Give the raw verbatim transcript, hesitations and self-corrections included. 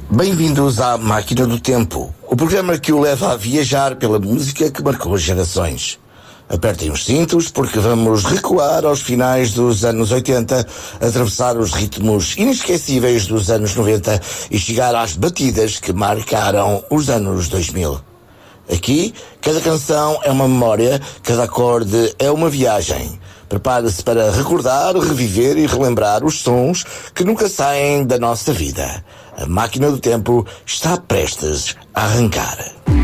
Bem-vindos à Máquina do Tempo, o programa que o leva a viajar pela música que marcou as gerações. Apertem os cintos porque vamos recuar aos finais dos anos oitenta, atravessar os ritmos inesquecíveis dos anos noventa e chegar às batidas que marcaram os anos dois mil. Aqui, cada canção é uma memória, cada acorde é uma viagem. Prepare-se para recordar, reviver e relembrar os sons que nunca saem da nossa vida. A Máquina do Tempo está prestes a arrancar.